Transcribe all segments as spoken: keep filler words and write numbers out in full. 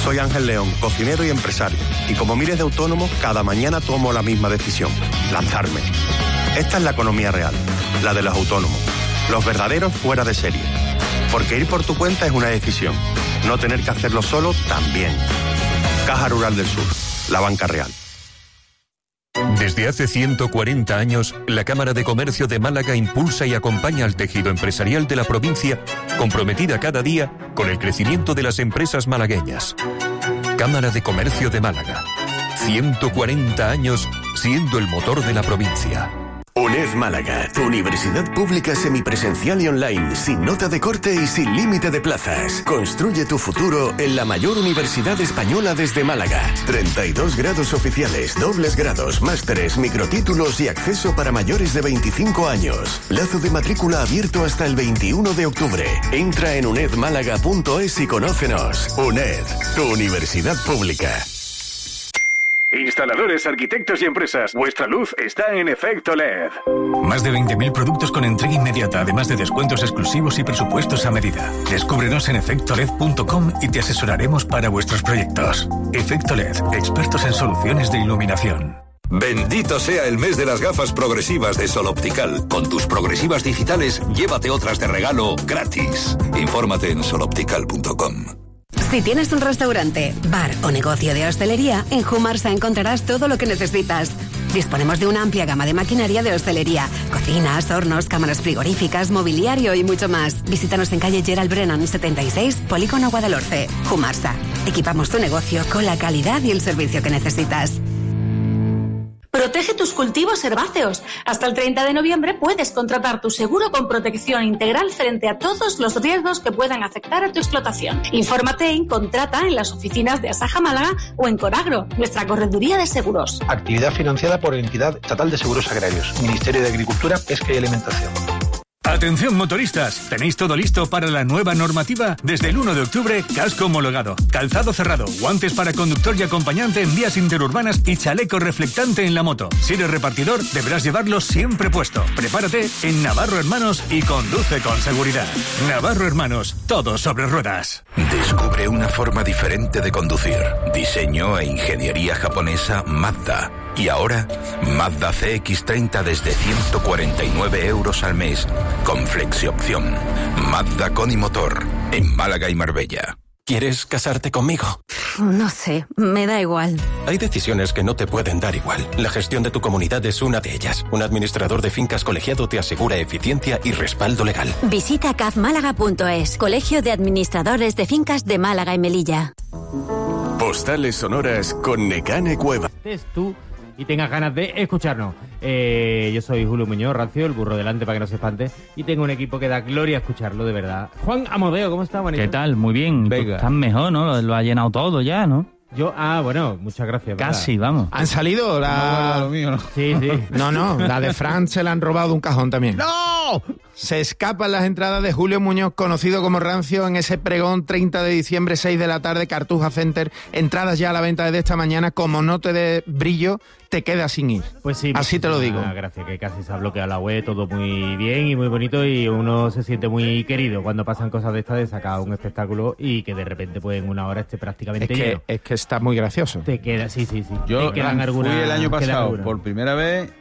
Soy Ángel León, cocinero y empresario. Y como miles de autónomos, cada mañana tomo la misma decisión: lanzarme. Esta es la economía real, la de los autónomos, los verdaderos fuera de serie. Porque ir por tu cuenta es una decisión. No tener que hacerlo solo también. Caja Rural del Sur, la banca real. Desde hace ciento cuarenta años, la Cámara de Comercio de Málaga impulsa y acompaña al tejido empresarial de la provincia, comprometida cada día con el crecimiento de las empresas malagueñas. Cámara de Comercio de Málaga. ciento cuarenta años siendo el motor de la provincia. UNED Málaga, tu universidad pública semipresencial y online, sin nota de corte y sin límite de plazas. Construye tu futuro en la mayor universidad española desde Málaga. treinta y dos grados oficiales, dobles grados, másteres, microtítulos y acceso para mayores de veinticinco años. Plazo de matrícula abierto hasta el veintiuno de octubre. Entra en uned málaga punto es y conócenos. UNED, tu universidad pública. Instaladores, arquitectos y empresas, vuestra luz está en Efecto L E D. Más de veinte mil productos con entrega inmediata, además de descuentos exclusivos y presupuestos a medida. Descúbrenos en efecto led punto com y te asesoraremos para vuestros proyectos. Efecto L E D, expertos en soluciones de iluminación. Bendito sea el mes de las gafas progresivas de Sol Optical. Con tus progresivas digitales, llévate otras de regalo gratis. Infórmate en sol optical punto com. Si tienes un restaurante, bar o negocio de hostelería, en Humarsa encontrarás todo lo que necesitas. Disponemos de una amplia gama de maquinaria de hostelería, cocinas, hornos, cámaras frigoríficas, mobiliario y mucho más. Visítanos en calle Gerald Brennan setenta y seis, Polígono Guadalhorce. Humarsa. Equipamos tu negocio con la calidad y el servicio que necesitas. Protege tus cultivos herbáceos. Hasta el treinta de noviembre puedes contratar tu seguro con protección integral frente a todos los riesgos que puedan afectar a tu explotación. Infórmate en Contrata en las oficinas de Asaja Málaga o en Coragro, nuestra correduría de seguros. Actividad financiada por Entidad Estatal de Seguros Agrarios, Ministerio de Agricultura, Pesca y Alimentación. Atención motoristas, ¿tenéis todo listo para la nueva normativa? Desde el uno de octubre, casco homologado, calzado cerrado, guantes para conductor y acompañante en vías interurbanas y chaleco reflectante en la moto. Si eres repartidor, deberás llevarlo siempre puesto. Prepárate en Navarro Hermanos y conduce con seguridad. Navarro Hermanos, todo sobre ruedas. Descubre una forma diferente de conducir. Diseño e ingeniería japonesa Mazda. Y ahora, Mazda C X treinta desde ciento cuarenta y nueve euros al mes, con flexiopción. Mazda con y motor, en Málaga y Marbella. ¿Quieres casarte conmigo? No sé, me da igual. Hay decisiones que no te pueden dar igual. La gestión de tu comunidad es una de ellas. Un administrador de fincas colegiado te asegura eficiencia y respaldo legal. Visita caf málaga punto es, Colegio de Administradores de Fincas de Málaga y Melilla. Postales sonoras con Necane Cueva. Es tú y tengas ganas de escucharnos. Eh, yo soy Julio Muñoz, Rancio, el burro delante para que no se espante, y tengo un equipo que da gloria a escucharlo, de verdad. Juan Amodeo, ¿cómo estás, manito? ¿Qué tal? Muy bien. Venga. Estás mejor, ¿no? Lo, lo ha llenado todo ya, ¿no? Yo, ah, bueno, muchas gracias. ¿verdad? Casi, vamos. Han salido la... No, lo mío, ¿no? Sí, sí. No, no, la de Fran se la han robado de un cajón también. ¡No! Se escapan las entradas de Julio Muñoz, conocido como Rancio, en ese pregón treinta de diciembre, seis de la tarde, Cartuja Center. Entradas ya a la venta desde esta mañana. Como no te dé brillo, te quedas sin ir. Pues sí. Así te lo digo. Gracias, que casi se ha bloqueado la web, todo muy bien y muy bonito, y uno se siente muy querido cuando pasan cosas de estas, de sacar un espectáculo y que de repente pues en una hora esté prácticamente es que, lleno. Es que está muy gracioso. Te queda, sí, sí, sí. Yo te quedan algunas, fui el año pasado por primera vez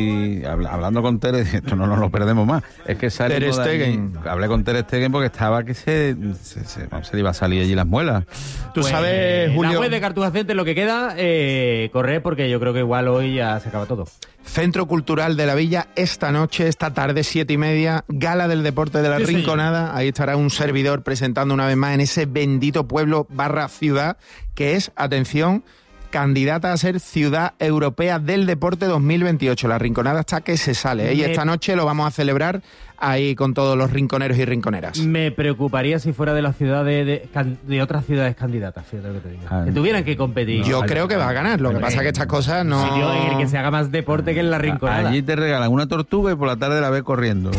y habla, hablando con Tere, esto no nos lo perdemos más. Es que sale Ter Stegen. Hablé con Ter Stegen porque estaba que se se, se, se le iba a salir allí las muelas. Tú pues, sabes, Julio. La web de Cartuja Center, lo que queda, eh, correr, porque yo creo que igual hoy ya se acaba todo. Centro Cultural de la Villa, esta noche, esta tarde, siete y media, Gala del Deporte de la sí, Rinconada. Sí. Ahí estará un servidor presentando una vez más en ese bendito pueblo barra ciudad, que es, atención, candidata a ser Ciudad Europea del Deporte dos mil veintiocho. La Rinconada está que se sale, ¿eh? Y esta noche lo vamos a celebrar ahí con todos los rinconeros y rinconeras. Me preocuparía si fuera de las ciudades de, de, de otras ciudades candidatas, fíjate lo que te digo. Ah, que tuvieran que competir. Yo no, creo vale, que va a ganar, lo que pasa es que estas cosas no... Un sitio en el que se haga más deporte que en la Rinconada. Allí te regalan una tortuga y por la tarde la ves corriendo.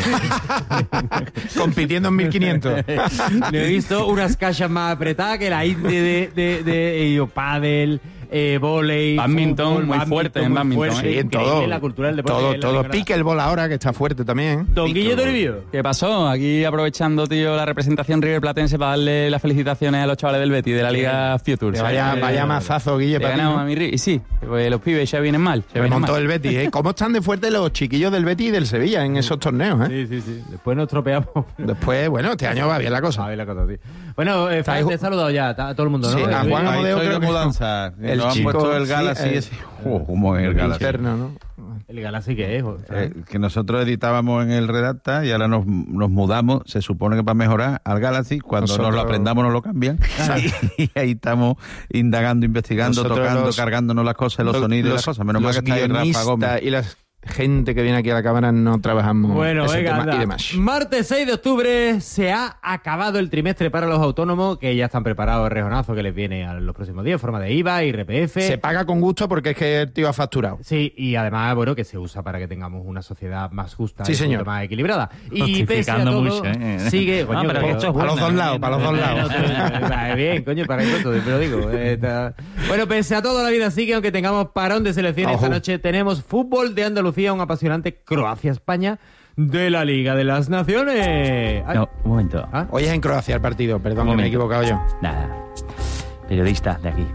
Compitiendo en mil quinientos. Le he visto unas cajas más apretadas que la Indy de, de, de, de, de pádel, eh, vóley, badminton, fútbol, muy fuerte en badminton. Fuerte, Sí, en increíble todo. la cultura del deporte. Todo, la todo. Rinconada. Pickleball ahora, que está fuerte también. Don Guille Toribio. ¿Qué pasó? Aquí aprovechando, tío, la representación River Platense para darle las felicitaciones a los chavales del Betis de la Liga Future. Que vaya, Eh, vaya mazazo, Guille, le para ti, ganamos ¿no? a mi Ri- Y sí, pues los pibes ya vienen mal. Ya Me vienen montó mal. el Betis, ¿eh? ¿Cómo están de fuerte los chiquillos del Betis y del Sevilla en esos torneos, eh? Sí, sí, sí. Después nos tropeamos. Después, bueno, este año va bien la cosa. Va bien la cosa, sí. Bueno, eh, Fran, te he saludado ya a todo el mundo, ¿no? Sí, a Eh, Juan Ahí Amadeo estoy creo de que mudanza. el Nos han chico, puesto el sí, Galaxy el- ese. Oh, ¿cómo es el Galaxy? Interno, ¿no? El Galaxy que es, Fran. Eh, que nosotros editábamos en el Redacta y ahora nos, nos mudamos, se supone que para mejorar al Galaxy, cuando Nosotros- nos lo aprendamos nos lo cambian. Y, y ahí estamos indagando, investigando, Nosotros tocando, los- cargándonos las cosas, los, Los- sonidos y los- las cosas. Menos mal los que está ahí Rafa guionistas Gómez. y la gente que viene aquí a la cámara no trabajamos Bueno, ese venga, tema anda. y demás. Martes seis de octubre se ha acabado el trimestre para los autónomos, que ya están preparados el rejonazo que les viene a los próximos días en forma de I V A, I R P F. Se paga con gusto porque es que el tío ha facturado. Sí, y además, bueno, que se usa para que tengamos una sociedad más justa Sí, y señor. más equilibrada. Y pese a Justificando todo, mucho, ¿eh? sigue... No, coño, pero pero- esto es Para los bueno, dos lados, para los dos lados. Va, bien, coño, para eso te lo digo. Eh, está- Bueno, pese a todo, la vida sigue, aunque tengamos parón de selecciones. Ojo. Esta noche tenemos fútbol de Andalucía, un apasionante Croacia-España de la Liga de las Naciones. Ay, No, un momento. ¿Ah? Hoy es en Croacia el partido, perdón, Un que me he momento. equivocado yo. Nada. Periodista de aquí.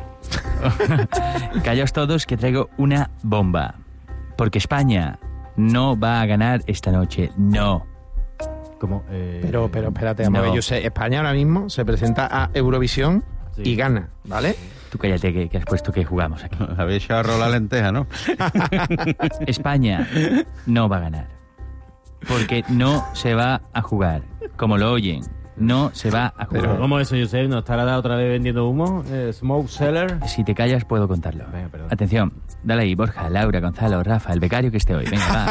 Callaos todos que traigo una bomba. Porque España no va a ganar esta noche. No. ¿Cómo? Eh, Pero, pero espérate, vamos a no. ver, yo sé, España ahora mismo se presenta a Eurovisión Sí. y gana, ¿vale? Tú cállate que, que has puesto que jugamos aquí. Habéis echado a rolar la lenteja, ¿no? España no va a ganar. Porque no se va a jugar. Como lo oyen, no se va a jugar. Pero, ¿cómo eso, Josep? ¿No estará otra vez vendiendo humo? Eh, ¿Smoke Seller? Si te callas, puedo contarlo. Venga, perdón. Atención, dale ahí, Borja, Laura, Gonzalo, Rafa, el becario que esté hoy. Venga, va.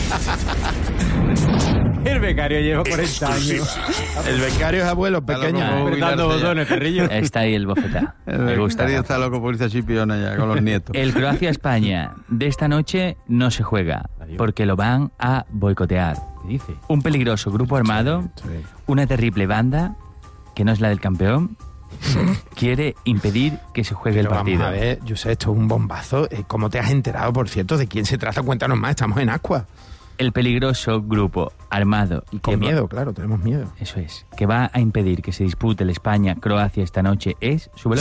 El becario lleva cuarenta años. El becario es abuelo pequeño. Está loco por Apretando jubilarse ya. botones, perrillo. Está ahí el bofetá. Me gusta. Becario Rafa. está loco por irse a Chipiona ya con los nietos. El Croacia-España de esta noche no se juega Adiós. porque lo van a boicotear. ¿Qué dice? Un peligroso grupo armado, una terrible banda, que no es la del campeón, quiere impedir que se juegue Pero el partido. vamos a ver, yo sé, esto es un bombazo. Eh, ¿Cómo te has enterado, por cierto, de quién se trata? Cuéntanos más, estamos en Ascua. El peligroso grupo armado. Y con que va- miedo, claro, tenemos miedo. Eso es. Que va a impedir que se dispute el España-Croacia esta noche es... Súbelo.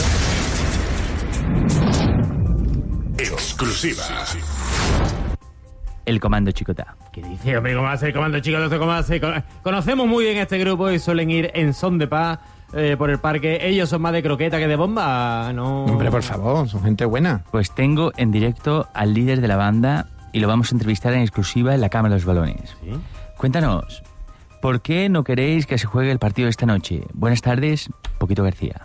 Exclusiva. El Comando Chicotá. ¿Qué dice, hombre? ¿Cómo hace el comando, chicos? No sé cómo hace. Con- Conocemos muy bien este grupo y suelen ir en son de paz eh, por el parque. Ellos son más de croqueta que de bomba, ¿no? Hombre, por favor, son gente buena. Pues tengo en directo al líder de la banda y lo vamos a entrevistar en exclusiva en la Cámara de los Balones. ¿Sí? Cuéntanos, ¿por qué no queréis que se juegue el partido esta noche? Buenas tardes, Poquito García.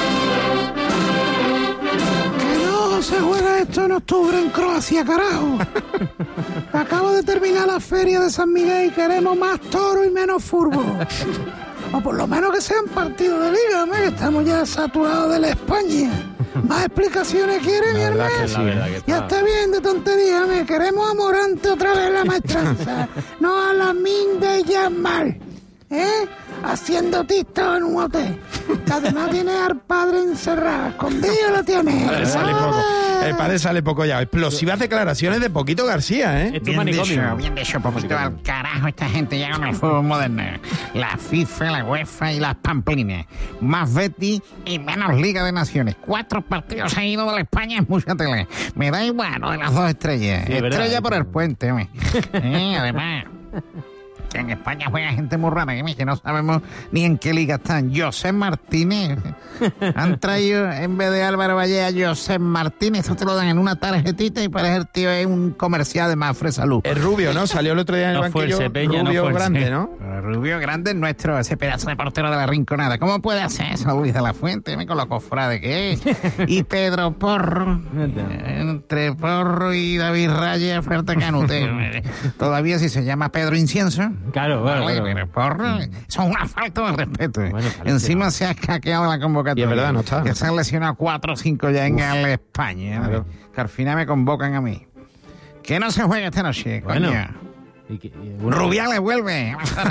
Que no se juega esto en octubre en Croacia, carajo. Acabo de terminar la feria de San Miguel y queremos más toro y menos furbo. O por lo menos que sean partidos de liga, hombre, que estamos ya saturados de la España. ¿Más explicaciones quiere, mi La verdad hermano? que sí. La verdad que Ya está bien de tontería, hombre. Queremos a Morante otra vez en la maestranza. No a la Minda y Yamal. ¿Eh? Haciendo tista en un hotel. Que además tiene al padre encerrado. Escondido lo tiene. El padre sale poco. ¡Ah! El padre sale poco ya. Explosivas declaraciones de Poquito García, ¿eh? Esto es Bien manicomio. dicho, bien dicho, poquito al carajo esta gente ya con el fútbol moderno. La FIFA, la UEFA y las pamplinas. Más Betis y menos Liga de Naciones. Cuatro partidos seguidos de la España es mucha tele. Me da igual, ¿no? De las dos estrellas. Sí, es verdad. Estrella por el puente, hombre. Eh, además... que en España juega gente muy rara, que no sabemos ni en qué liga están. José Martínez. Han traído, en vez de Álvaro Valle, a José Martínez. Eso te lo dan en una tarjetita y parece el tío es un comercial de Mafre Salud. Es rubio, ¿no? Salió el otro día en el No banquillo. fuerce, Peña, no rubio fuerce. grande, ¿no? Pero Rubio Grande es nuestro, ese pedazo de portero de la Rinconada. ¿Cómo puede hacer eso Luis de la Fuente? Me con lo cofrade que es. Y Pedro Porro. Entre Porro y David Raya, oferta canute. Todavía si se llama Pedro Incienso. Claro, bueno, Vale, bueno. pero Porro, eso es una falta de respeto. Bueno, Encima se ha escaqueado la convocatoria. Y es verdad, no está. Que se han lesionado cuatro o cinco ya en el España. Claro. Que al final me convocan a mí. Que no se juega esta noche, Bueno. coño. ¿Y que, y bueno, Rubiales vuelve.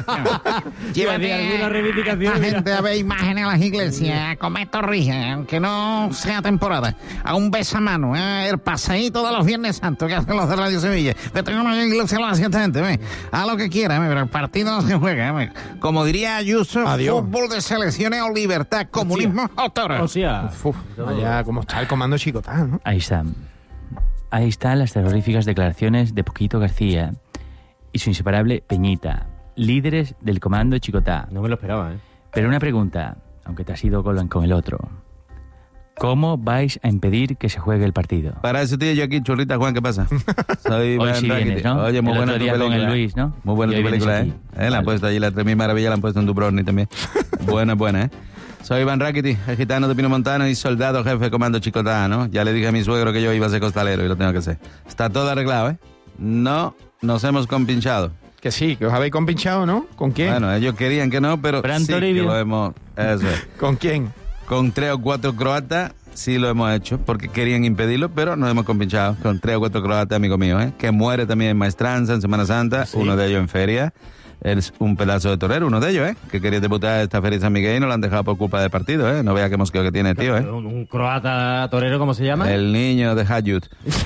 Llévate alguna reivindicación, a mira. gente a ver imágenes a las iglesias, a comer torrijas, aunque no sea temporada. A un besamano, ¿eh? El paseíto de los Viernes Santos que hacen los de Radio Sevilla. Vete a una iglesia a la gente, ¿eh? A lo que quiera, ¿eh? Pero el partido no se juega, ¿eh? Como diría Ayuso, Adiós. fútbol de selecciones o libertad, comunismo o toro. o sea, Uf, allá como está el comando Chicotá, ¿no? Ahí está. Ahí están las terroríficas declaraciones de Poquito García y su inseparable Peñita, líderes del comando Chicotá. no me lo esperaba, ¿eh? Pero una pregunta, aunque te has ido con, con el otro. ¿Cómo vais a impedir que se juegue el partido? Para eso tío yo aquí, churrita, Juan, ¿qué pasa? Soy Hoy Iván sí Rakitic. vienes, ¿no? Oye, muy El buena otro tu día con película. el Luis, ¿no? Muy buena Y hoy tu película, ¿eh? vienes ¿Eh? La han Vale. puesto allí, las tres mil maravillas la han puesto en Dubrovnik también. Buena, buena, ¿eh? Soy Iván Rakitic, el gitano de Pino Montano y soldado jefe de comando Chicotá, ¿no? Ya le dije a mi suegro que yo iba a ser costalero y lo tengo que ser. Está todo arreglado, ¿eh? No nos hemos compinchado. Que sí, que os habéis compinchado, ¿no? ¿Con quién? Bueno, ellos querían que no, pero Fran sí que Toribio. lo hemos... Eso es. ¿Con quién? Con tres o cuatro croatas sí lo hemos hecho, porque querían impedirlo, pero nos hemos compinchado con tres o cuatro croatas, amigo mío, ¿eh? Que muere también en Maestranza, en Semana Santa, Sí. uno de ellos en feria. Es un pedazo de torero, uno de ellos, ¿eh? Que quería debutar esta feria de San Miguel y no lo han dejado por culpa del partido, ¿eh? No vea qué mosqueo que tiene el tío, ¿eh? Un, un croata torero, ¿cómo se llama? El niño de Hayut.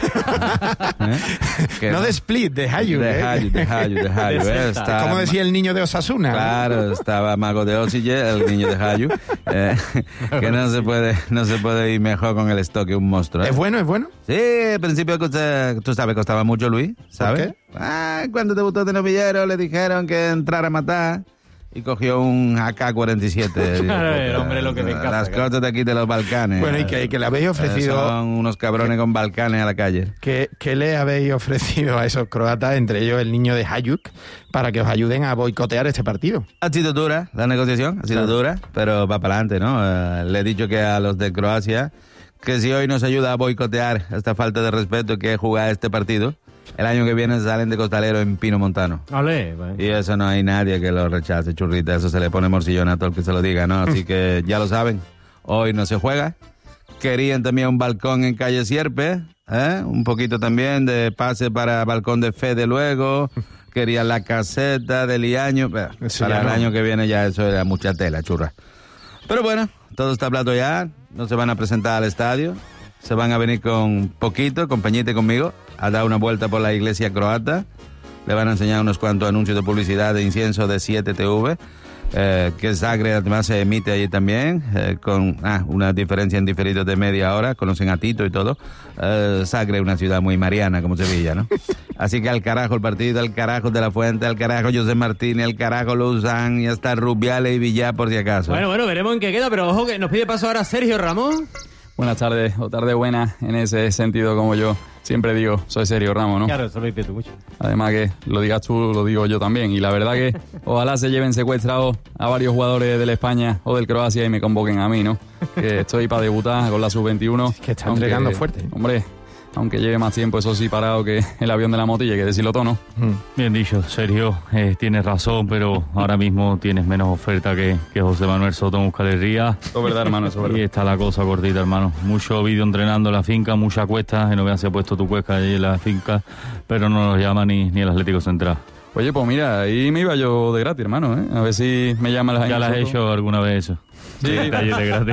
¿Eh? Que- No de Split, de Hayu. de ¿eh? Hayut, de Hayut, de Hayut, De ¿eh? Celta. Está- Como decía el niño de Osasuna. Claro, estaba Mago de Osille, el niño de Hayu, eh, que no se puede no se puede ir mejor con el stock que un monstruo. ¿eh? ¿Es bueno, es bueno? Sí, al principio costa- tú sabes, costaba mucho Luis, ¿sabes? ¿Por qué? Ah, cuando debutó de novillero le dijeron que entrara a matar y cogió un A K cuarenta y siete. Claro, el hombre lo que me encanta, Las claro. cosas de aquí de los Balcanes. Bueno, y que, que le habéis Eh, ofrecido... Son unos cabrones con Balcanes a la calle. ¿Qué, qué le habéis ofrecido a esos croatas, entre ellos el niño de Hayuk, para que os ayuden a boicotear este partido? Ha sido dura la negociación, ha sido Claro. dura, pero va para adelante, ¿no? Eh, le he dicho que a los de Croacia, que si hoy nos ayuda a boicotear esta falta de respeto que es jugar este partido, el año que viene salen de costalero en Pino Montano. Ole, bueno. Y eso no hay nadie que lo rechace, churrita. Eso se le pone morcillón a todo el que se lo diga, ¿no? Así que ya lo saben. Hoy no se juega. Querían también un balcón en calle Sierpe, ¿eh? Un poquito también de pase para balcón de Fede luego. Querían la caseta de Liaño. Bah, Eso para ya el no. año que viene ya eso era mucha tela, churra. Pero bueno, todo está plato ya. No se van a presentar al estadio. Se van a venir con poquito, con Peñita y conmigo, a dar una vuelta por la iglesia croata. Le van a enseñar unos cuantos anuncios de publicidad de incienso de siete T V, eh, que Sagre además se emite allí también, eh, con ah, una diferencia en diferido de media hora, conocen a Tito y todo. Eh, Sagre es una ciudad muy mariana como Sevilla, ¿no? Así que al carajo el partido, al carajo de la Fuente, al carajo José Martínez, al carajo Luzán y hasta Rubiales y Villar por si acaso. Bueno, bueno, veremos en qué queda, pero ojo que nos pide paso ahora Sergio Ramos. Buenas tardes, o tarde buena, en ese sentido, como yo siempre digo, soy Sergio Ramos, ¿no? Claro, eso lo dices tú mucho. Además que lo digas tú, lo digo yo también. Y la verdad que ojalá se lleven secuestrados a varios jugadores del España o del Croacia y me convoquen a mí, ¿no? Que estoy para debutar con la sub veintiuno. Que está entregando fuerte. Hombre, aunque lleve más tiempo, eso sí, parado que el avión de la motilla, hay que decirlo todo, ¿no? Bien dicho, Sergio, eh, tienes razón, pero ahora mismo tienes menos oferta que, que José Manuel Soto en Euskal Herria. Eso es verdad, hermano, eso es verdad. Y está la cosa cortita, hermano. Mucho vídeo entrenando en la finca, mucha cuesta, que no vean si ha puesto tu cuesta allí en la finca, pero no nos llama ni, ni el Atlético Central. Oye, pues mira, ahí me iba yo de gratis, hermano, ¿eh? A ver si me llama la ¿Ya la has hecho alguna vez eso? Sí, Detalles de gratis.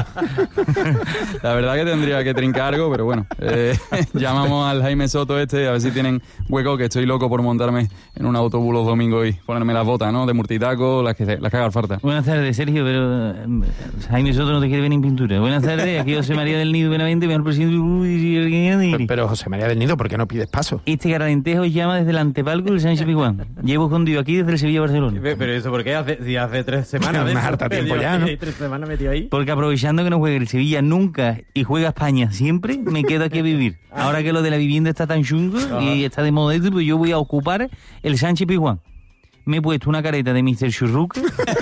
La verdad que tendría que trincar algo, pero bueno, eh, llamamos al Jaime Soto este, a ver si tienen hueco, que estoy loco por montarme en un autobús los domingos y ponerme las botas, ¿no? De murtitaco, las que, las que hagan falta. Buenas tardes, Sergio, pero eh, Jaime Soto no te quiere ver en pintura. Buenas tardes, aquí José María del Nido Benavente, mejor presidente. Pero, pero José María del Nido, ¿por qué no pides paso? Este caralentejo llama desde el antepalco del Sánchez Pizjuán. Llevo escondido aquí desde el Sevilla-Barcelona. Pero eso, ¿por qué? Hace, si hace tres semanas. de Más eso, harta tiempo lleva ya, ¿no? Tres semanas metido ahí. Porque aprovechando que no juega el Sevilla nunca y juega España siempre, me quedo aquí a vivir. Ahora que lo de la vivienda está tan chungo y está de moda, pues yo voy a ocupar el Sánchez Pizjuán. Me he puesto una careta de mister Churruca,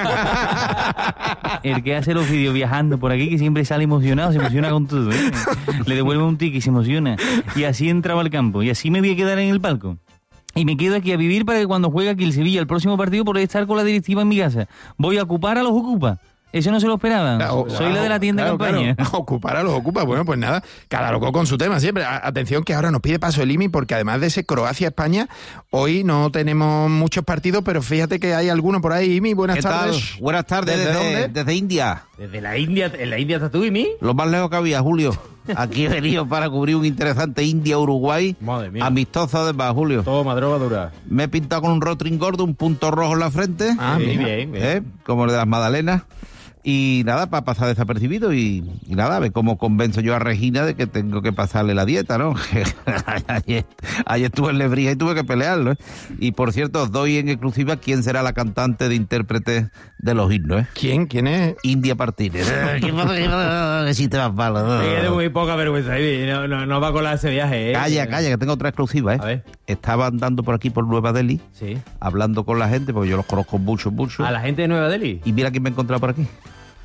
el que hace los vídeos viajando por aquí, que siempre sale emocionado, se emociona con todo, ¿eh? Le devuelve un ticket y se emociona. Y así entraba al campo. Y así me voy a quedar en el palco. Y me quedo aquí a vivir para que cuando juegue aquí el Sevilla el próximo partido, por estar con la directiva en mi casa. Voy a ocupar a los ocupas. Eso no se lo esperaban. Claro, Soy claro, la de la tienda claro, de campaña. Claro. Ocupar a los ocupa. Bueno, pues nada, cada loco con su tema siempre. A- Atención que ahora nos pide paso el I M I porque además de ese Croacia-España, hoy no tenemos muchos partidos, pero fíjate que hay alguno por ahí. I M I, buenas ¿Qué tal? tardes. Buenas tardes, ¿Desde desde, dónde? desde India. Desde la India, ¿en la India estás tú y mí? Lo más lejos que había, Julio. Aquí he venido para cubrir un interesante India-Uruguay. Madre mía. Amistoso además, Julio. Toma, droga dura. Me he pintado con un rotring gordo, un punto rojo en la frente. Ah, Sí, mira. bien, bien. ¿Eh? Como el de las Magdalenas. Y nada, para pasar desapercibido y, y nada, a ver cómo convenzo yo a Regina de que tengo que pasarle la dieta, ¿no? ayer, ayer estuve en Lebrija y tuve que pelearlo, ¿eh? Y por cierto, os doy en exclusiva quién será la cantante de intérprete de los himnos, ¿eh? ¿Quién? ¿Quién es? India Martínez. ¿Qué pasa? ¿Qué pasa? Que si te vas malo. Sí, de muy poca vergüenza, Ivy. No, no, no va a colar ese viaje, ¿eh? Calla, calla, que tengo otra exclusiva, ¿eh? A ver. Estaba andando por aquí, por Nueva Delhi, Sí. hablando con la gente, porque yo los conozco mucho, mucho. ¿A la gente de Nueva Delhi? Y mira quién me he encontrado por aquí.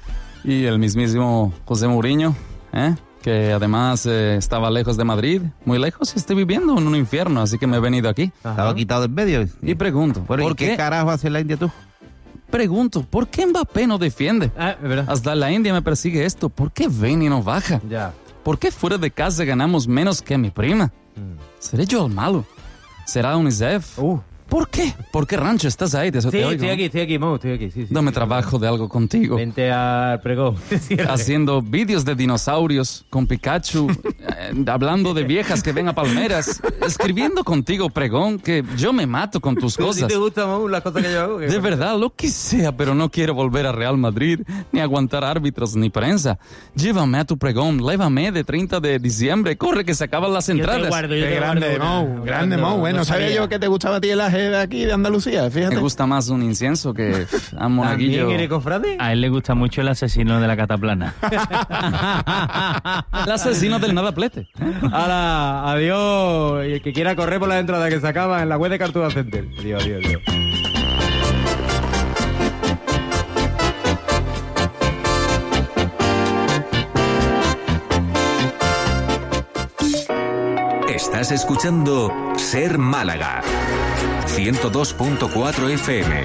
Y el mismísimo José Mourinho, ¿eh? que además eh, estaba lejos de Madrid, muy lejos, y estoy viviendo en un infierno, así que me he venido aquí. Estaba quitado en medio. Y pregunto, Bueno, ¿por ¿y qué qué? carajo hace la India tú? Pregunto, ¿por qué Mbappé no defiende? Ah, es verdad. Hasta la India me persigue esto. ¿Por qué Vini no baja? Ya. ¿Por qué fuera de casa ganamos menos que mi prima? ¿Seré yo el malo? ¿Será UNICEF? Uh. ¿Por qué? ¿Por qué, Rancho? ¿Estás ahí? Te, Sí, te oigo, estoy ¿no? aquí, estoy aquí, Mo, estoy aquí. Sí, sí, Dame sí. trabajo de algo contigo. Vente al pregón. Haciendo vídeos de dinosaurios con Pikachu, eh, hablando de viejas que ven a palmeras, escribiendo contigo pregón, que yo me mato con tus ¿Si cosas. te gustan, Mo, las cosas que yo hago? De verdad, lo que sea, pero no quiero volver a Real Madrid, ni aguantar árbitros, ni prensa. Llévame a tu pregón, lévame de treinta de diciembre, corre que se acaban las Yo te entradas. guardo, yo Qué te grande, guardo Mo. una. Grande, Mo. Bueno, no sabía yo que te gustaba a ti el aje de aquí, de Andalucía, fíjate. Me gusta más un incienso que a monaguillo. ¿También eres cofrade? A él le gusta mucho el asesino de la cataplana. El asesino del nadaplete. ¡Hala! Adiós. Y el que quiera correr por la entrada que se acaba en la web de Cartuja Center. Adiós, adiós, adiós. Estás escuchando Ser Málaga. ciento dos punto cuatro F M.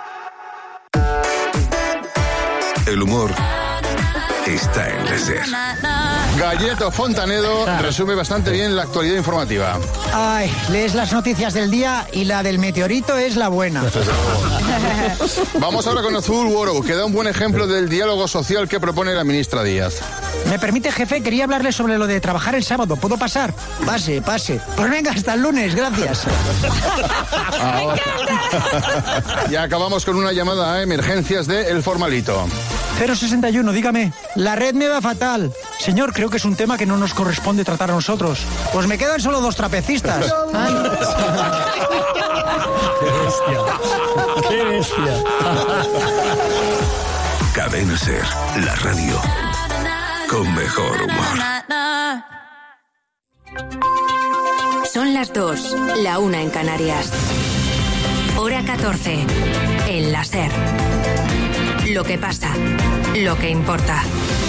El humor está en la Ser. Galleto Fontanedo resume bastante bien la actualidad informativa. Ay, lees las noticias del día y la del meteorito es la buena. Vamos ahora con Azul Woro, que da un buen ejemplo del diálogo social que propone la ministra Díaz. ¿Me permite, jefe? Quería hablarle sobre lo de trabajar el sábado. ¿Puedo pasar? Pase, pase. Pues venga, hasta el lunes, gracias. Ahora. Ya acabamos con una llamada a emergencias de El Formalito. cero sesenta y uno, dígame. La red me va fatal. Señor, creo que es un tema que no nos corresponde tratar a nosotros. Pues me quedan solo dos trapecistas. Ay. ¡Qué bestia! ¡Qué bestia! Cadena Ser, la radio con mejor humor. Son las dos, la una en Canarias. Hora catorce, en la Ser. Lo que pasa, lo que importa.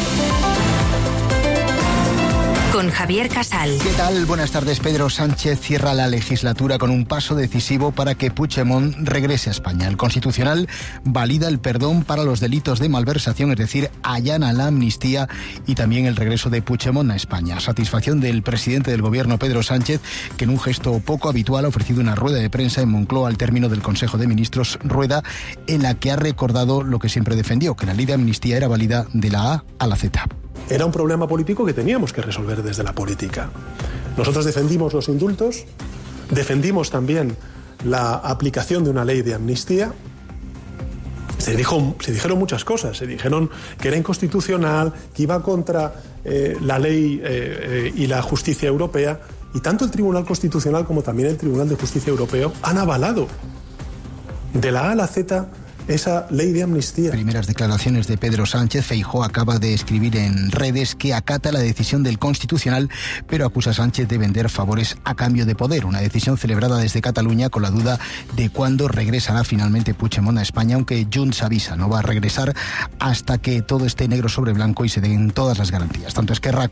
Con Javier Casal. ¿Qué tal? Buenas tardes. Pedro Sánchez cierra la legislatura con un paso decisivo para que Puigdemont regrese a España. El Constitucional valida el perdón para los delitos de malversación, es decir, allana la amnistía y también el regreso de Puigdemont a España. Satisfacción del presidente del Gobierno, Pedro Sánchez, que en un gesto poco habitual ha ofrecido una rueda de prensa en Moncloa al término del Consejo de Ministros, rueda en la que ha recordado lo que siempre defendió, que la ley de amnistía era válida de la A a la Z. Era un problema político que teníamos que resolver desde la política. Nosotros defendimos los indultos, defendimos también la aplicación de una ley de amnistía. Se, dijo, se dijeron muchas cosas, se dijeron que era inconstitucional, que iba contra eh, la ley eh, eh, y la justicia europea, y tanto el Tribunal Constitucional como también el Tribunal de Justicia Europeo han avalado de la A a la Z esa ley de amnistía. Primeras declaraciones de Pedro Sánchez. Feijóo acaba de escribir en redes que acata la decisión del Constitucional, pero acusa a Sánchez de vender favores a cambio de poder. Una decisión celebrada desde Cataluña con la duda de cuándo regresará finalmente Puigdemont a España, aunque Junts avisa, no va a regresar hasta que todo esté negro sobre blanco y se den todas las garantías. Tanto Esquerra